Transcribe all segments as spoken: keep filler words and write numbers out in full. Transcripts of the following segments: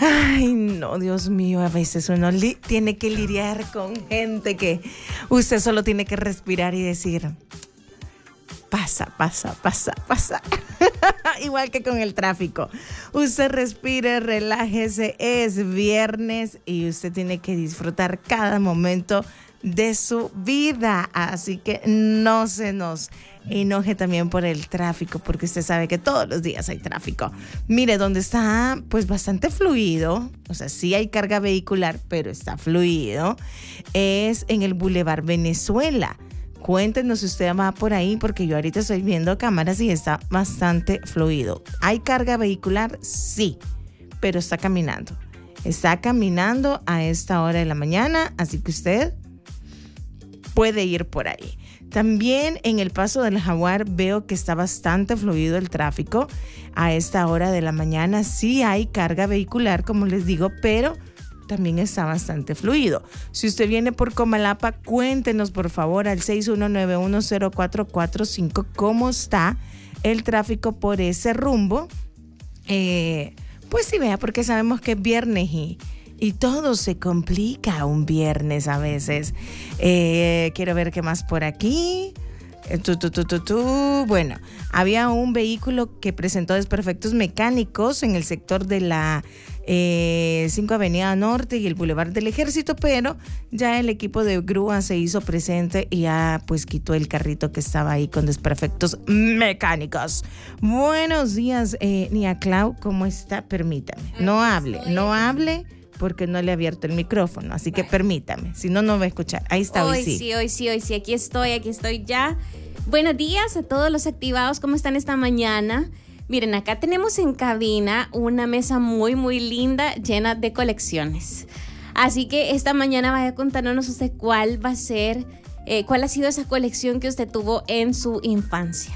Ay, no, Dios mío, a veces uno li- tiene que lidiar con gente que usted solo tiene que respirar y decir, pasa, pasa, pasa, pasa. Igual que con el tráfico. Usted respire, relájese, es viernes y usted tiene que disfrutar cada momento de su vida. Así que no se nos enoje también por el tráfico, porque usted sabe que todos los días hay tráfico. Mire, donde está pues bastante fluido, o sea, sí hay carga vehicular, pero está fluido, es en el Boulevard Venezuela. Cuéntenos si usted va por ahí, porque yo ahorita estoy viendo cámaras y está bastante fluido. ¿Hay carga vehicular? Sí, pero está caminando. Está caminando a esta hora de la mañana, así que usted puede ir por ahí. También en el Paso del Jaguar veo que está bastante fluido el tráfico. A esta hora de la mañana sí hay carga vehicular, como les digo, pero también está bastante fluido. Si usted viene por Comalapa, cuéntenos por favor al seis uno nueve uno cero cuatro cuatro cinco cómo está el tráfico por ese rumbo. Eh, pues sí, vea, porque sabemos que es viernes y, y todo se complica un viernes a veces. Eh, quiero ver qué más por aquí. Tu, tu, tu, tu, tu. Bueno, había un vehículo que presentó desperfectos mecánicos en el sector de la eh, cinco Avenida Norte y el Boulevard del Ejército, pero ya el equipo de grúa se hizo presente y ya pues quitó el carrito que estaba ahí con desperfectos mecánicos. Buenos días, eh, Nia Clau, ¿cómo está? Permítame, no hable, no hable porque no le he abierto el micrófono, así que permítame, si no, no va a escuchar. Ahí está, hoy, hoy sí. sí. Hoy sí, hoy sí, aquí estoy, aquí estoy ya. Buenos días a todos los activados, ¿cómo están esta mañana? Miren, acá tenemos en cabina una mesa muy, muy linda, llena de colecciones. Así que esta mañana vaya contándonos usted cuál va a ser, eh, cuál ha sido esa colección que usted tuvo en su infancia.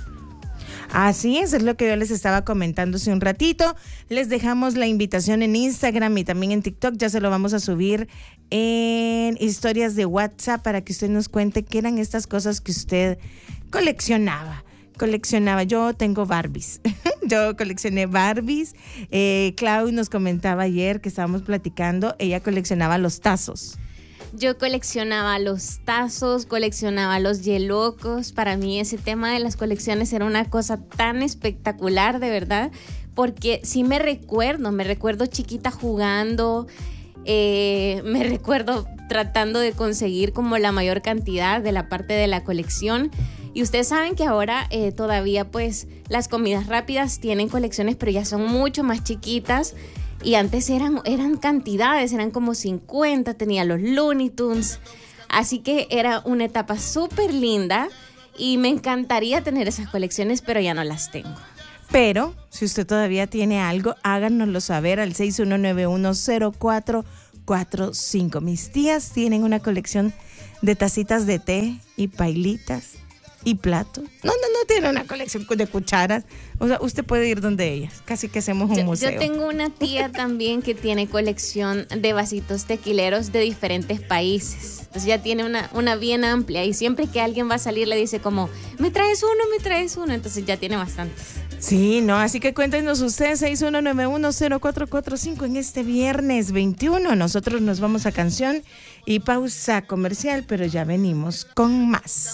Así es, es lo que yo les estaba comentando hace un ratito. Les dejamos la invitación en Instagram y también en TikTok. Ya se lo vamos a subir en historias de WhatsApp para que usted nos cuente qué eran estas cosas que usted coleccionaba. Coleccionaba, yo tengo Barbies. Yo coleccioné Barbies. Eh, Clau nos comentaba ayer que estábamos platicando, ella coleccionaba los tazos. Yo coleccionaba los tazos, coleccionaba los yelocos. Para mí ese tema de las colecciones era una cosa tan espectacular, de verdad, porque sí me recuerdo, me recuerdo chiquita jugando, eh, me recuerdo tratando de conseguir como la mayor cantidad de la parte de la colección. Y ustedes saben que ahora eh, todavía pues las comidas rápidas tienen colecciones, pero ya son mucho más chiquitas. Y antes eran, eran cantidades, eran como cincuenta, tenía los Looney Tunes. Así que era una etapa súper linda y me encantaría tener esas colecciones, pero ya no las tengo. Pero si usted todavía tiene algo, háganoslo saber al seis uno nueve uno cero cuatro cuatro cinco. Mis tías tienen una colección de tacitas de té y pailitas y platos. No, no, no tiene una colección de cucharas. O sea, usted puede ir donde ellas. Casi que hacemos un yo, museo. Yo tengo una tía también que tiene colección de vasitos tequileros de diferentes países. Entonces ya tiene una, una bien amplia y siempre que alguien va a salir le dice como, me traes uno, me traes uno. Entonces ya tiene bastantes. Sí, no, así que cuéntenos ustedes seis uno nueve uno cero cuatro cuatro cinco en este viernes veintiuno. Nosotros nos vamos a canción y pausa comercial, pero ya venimos con más.